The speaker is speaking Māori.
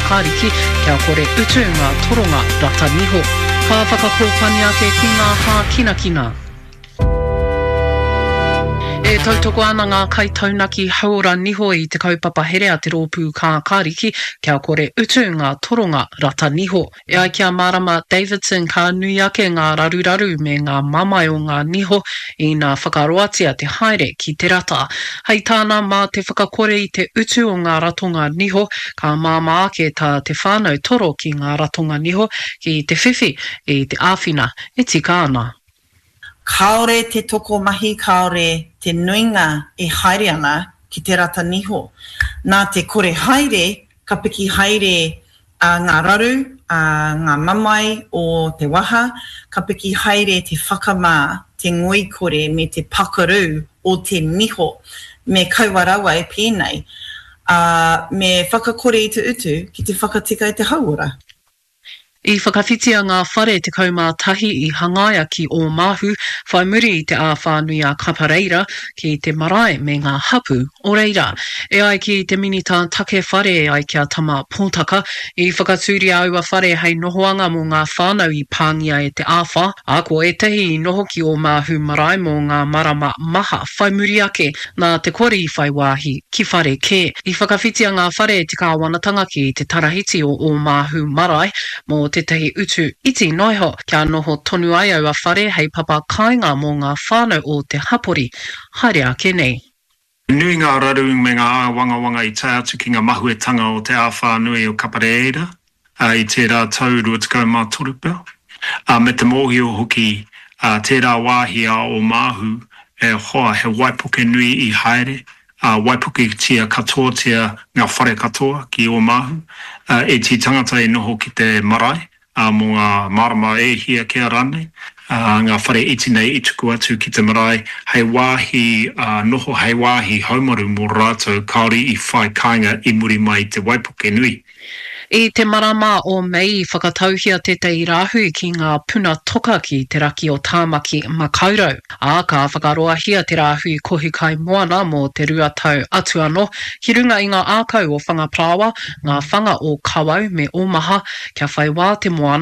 kariki kia kore utu ngā toronga rata niho. Ka whakakopani ake ki ngā hā kinakina. E tautoko ana ngā kaitaunaki haura niho I te kaupapa here a te rōpū kā kariki kia kore utu ngā toronga rata niho. E ai kia marama Davidson ka nui ake ngā raruraru me ngā mamai o ngā niho I ngā whakaroatia te haere ki te rata. Hei tāna mā te whakakore I te utu o ngā ratonga niho ka māma ake tā te whānau toro ki ngā ratonga niho ki te whiwhi I te āwhina e tika ana. Kaore te toko mahi, kaore te nuinga e haere ana ki te rata niho. Nā te kore haere, ka piki haere ngā raru, ngā mamai o te waha, ka piki haere te whakamā, te ngoi kore me te pakaru o te niho, me kauarawa e pēnei, me whakakore I te utu ki te whakatika I te hauora. I whakawhitia ngā whare te kaumā tahi I hangaia ki o mahu, whai muri I te āwhānui a kapareira ki te marae me ngā hapu o reira. E ai ki te minita take whare e ai kia tama pōtaka, I whakatūri aua whare hei nohoanga mō ngā whānau I pāngia e te āwha, a ko e tehi I noho ki o mahu marae mō ngā marama maha whai muri ake, nā te kore I whai wāhi ki whare kē. I whakawhitia ngā whare te kāwanatanga ki te tarahiti o mahu marae, mō te tehi utu iti noiho kia noho tonu ai au a whare hei papa kāinga mō ngā whānau o te hapori. Haere ake nei. Nui ngā raru me ngā wanga I te atu ki ngā mahuetanga o te āwhānui o Kapareira, I tērā tau ruatikau mā torupea. Me te mōhio hoki, tērā wāhia o mahu e hoa he waipuke nui I haere, waipuke tia katoa tia ngā whare katoa ki o mahu, e ti tangata e noho ki te marae, mō ngā marama e hia kia rane, ngā whare iti nei I tuku atu ki te marae, hei wāhi, noho hei wāhi haumaru mō rātou kaori I whai kāinga I muri mai te waipuke nui. I te marama o mei whakatauhia tētai rāhui ki ngā puna toka ki te raki o tāmaki makaurau. Ka whakaroahia te rāhui kohi kai moana mō te rua tau atu anō, ki runga I ngā ākau o whangaprawa, ngā whanga o kawau me omaha, kia whai wā te moana